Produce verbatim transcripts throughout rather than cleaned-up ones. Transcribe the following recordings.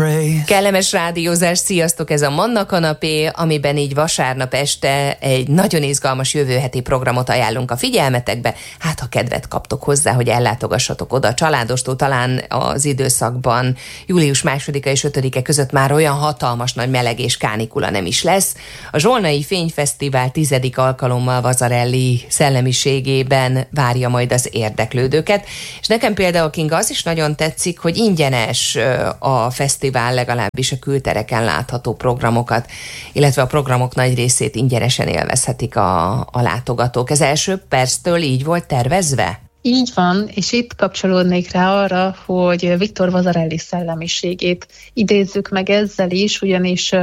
Kellemes rádiózás, sziasztok! Ez a Manna Kanapé, amiben így vasárnap este egy nagyon izgalmas jövő heti programot ajánlunk a figyelmetekbe. Hát, ha kedvet kaptok hozzá, hogy ellátogassatok oda családostól, talán az időszakban július másodika és ötödike között már olyan hatalmas nagy meleg és kánikula nem is lesz. A Zsolnai Fényfesztivál tizedik alkalommal Vasarely szellemiségében várja majd az érdeklődőket, és nekem például, Kinga, az is nagyon tetszik, hogy ingyenes a fesztivál, legalábbis a kültereken látható programokat, illetve a programok nagy részét ingyenesen élvezhetik a, a látogatók. Ez első perctől így volt tervezve? Így van, és itt kapcsolódnék rá arra, hogy Viktor Vasarely szellemiségét idézzük meg ezzel is, ugyanis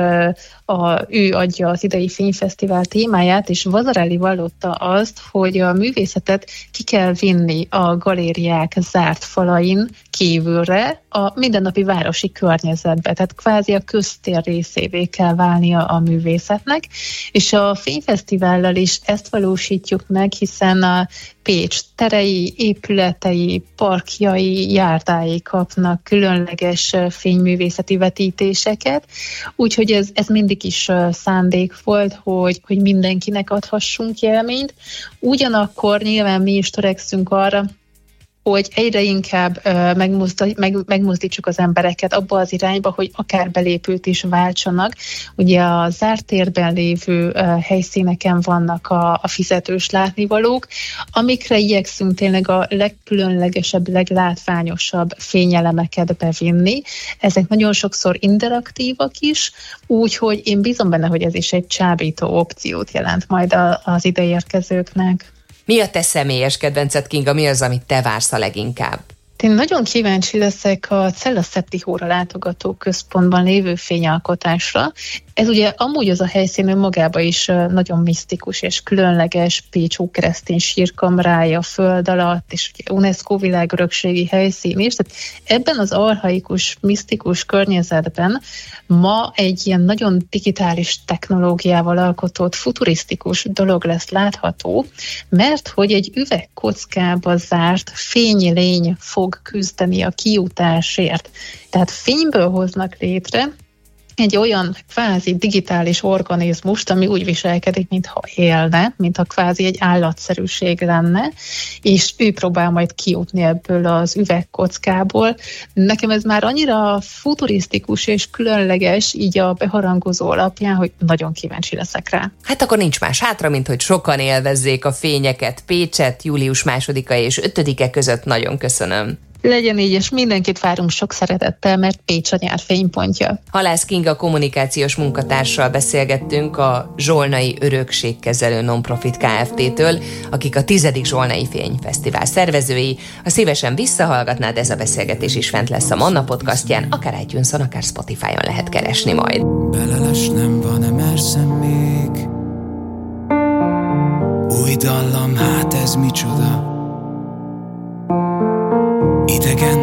a, ő adja az idei Fényfesztivál témáját, és Vasarely vallotta azt, hogy a művészetet ki kell vinni a galériák zárt falain kívülre, a mindennapi városi környezetbe, tehát kvázi a köztér részévé kell válnia a művészetnek, és a Fényfesztivállal is ezt valósítjuk meg, hiszen a Pécs terei, épületei, parkjai, járdái kapnak különleges fényművészeti vetítéseket, úgyhogy ez, ez mindig is szándék volt, hogy, hogy mindenkinek adhassunk élményt. Ugyanakkor nyilván mi is törekszünk arra, hogy egyre inkább uh, megmozdít, meg, megmozdítsuk az embereket abba az irányba, hogy akár belépőt is váltsanak. Ugye a zárt térben lévő uh, helyszíneken vannak a, a fizetős látnivalók, amikre igyekszünk tényleg a legkülönlegesebb, leglátványosabb fényelemeket bevinni. Ezek nagyon sokszor interaktívak is, úgyhogy én bízom benne, hogy ez is egy csábító opciót jelent majd a, az ideérkezőknek. Mi a te személyes kedvenced, Kinga? Mi az, amit te vársz a leginkább? Én nagyon kíváncsi leszek a Cella Septihóra látogató központban lévő fényalkotásra. Ez ugye amúgy az a helyszín önmagában is nagyon misztikus és különleges, Pécs ókeresztény sírkamrája a föld alatt, és UNESCO világörökségi helyszín is. Tehát ebben az archaikus, misztikus környezetben ma egy ilyen nagyon digitális technológiával alkotott futurisztikus dolog lesz látható, mert hogy egy üvegkockába zárt fénylény fog küzdeni a kijutásért. Tehát fényből hoznak létre egy olyan kvázi digitális organizmust, ami úgy viselkedik, mintha élne, mintha kvázi egy állatszerűség lenne, és ő próbál majd kijutni ebből az üvegkockából. Nekem ez már annyira futurisztikus és különleges, így a beharangozó alapján, hogy nagyon kíváncsi leszek rá. Hát akkor nincs más hátra, mint hogy sokan élvezzék a fényeket Pécset július másodika és ötödike között. Nagyon köszönöm. Legyen így, és mindenkit várunk sok szeretettel, mert Pécs a nyár fénypontja. Halász Kinga kommunikációs munkatársal beszélgettünk a Zsolnai Örökségkezelő Nonprofit Kft-től, akik a tizedik Zsolnai Fényfesztivál szervezői. Ha szívesen visszahallgatnád, ez a beszélgetés is fent lesz a Manna podcastján, akár iTunes-on, akár Spotify-on lehet keresni majd. Belelesnem van-e, merszem még? Új dallam, hát ez micsoda? Idegen